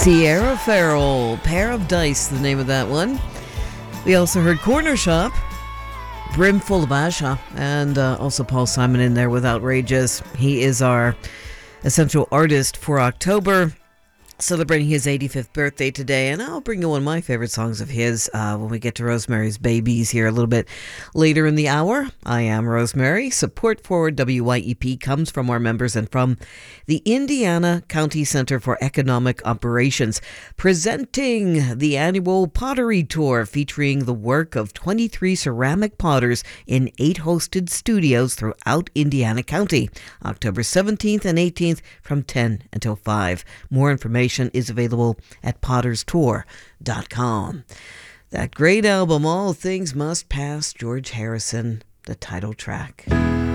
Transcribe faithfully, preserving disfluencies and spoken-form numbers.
Sierra Farrell, Pair of Dice, the name of that one. We also heard Corner Shop, Brimful of Asha, and uh, also Paul Simon in there with Outrageous. He is our essential artist for October, celebrating his eighty-fifth birthday today, and I'll bring you one of my favorite songs of his uh, when we get to Rosemary's Babies here a little bit later in the hour. I am Rosemary. Support for W Y E P comes from our members and from the Indiana County Center for Economic Operations, presenting the annual Pottery Tour featuring the work of twenty-three ceramic potters in eight hosted studios throughout Indiana County, October seventeenth and eighteenth from ten until five. More information is available at potters tour dot com. That great album, All Things Must Pass, George Harrison, the title track.